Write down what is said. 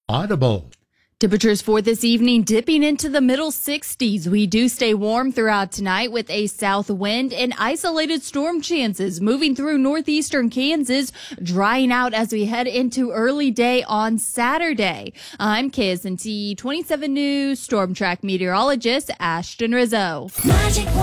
Audible. Temperatures for this evening dipping into the middle 60s. We do stay warm throughout tonight with a south wind and isolated storm chances moving through northeastern Kansas, drying out as we head into early day on Saturday. I'm KSNT 27 News Storm Track meteorologist Ashton Rizzo. Magic